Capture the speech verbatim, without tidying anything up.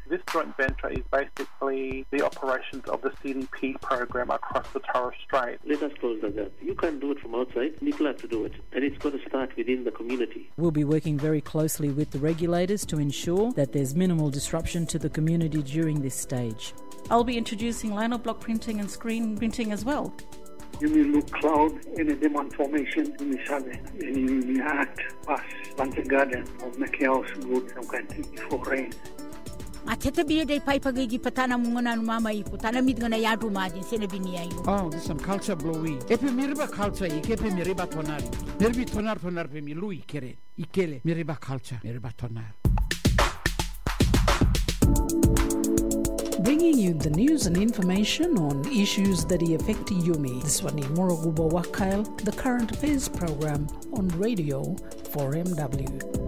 This joint venture is basically the operations of the C D P program across the Torres Strait. Let us close the gap. You can't do it from outside. People have to do it. And it's got to start within the community. We'll be working very closely with the regulators to ensure that there's minimal disruption to the community during this stage. I'll be introducing lino block printing and screen printing as well. You will look cloud in a demand formation in the Sabe, and you will act pass plant a garden or make your house good some kind before rain. Atete biye dai pai pagigi patana mungana mama ipu tana midgana yadu madin sene binia yu. Oh, this some culture blowy. Epe miriba culture ikepe miriba tonari. Miribi tonar tonar pe mi lui kere. Ikele miriba culture miriba tonar. Bringing you the news and information on issues that affect Yumi. This one is Morogubo Wakail, the current affairs program on radio four M W.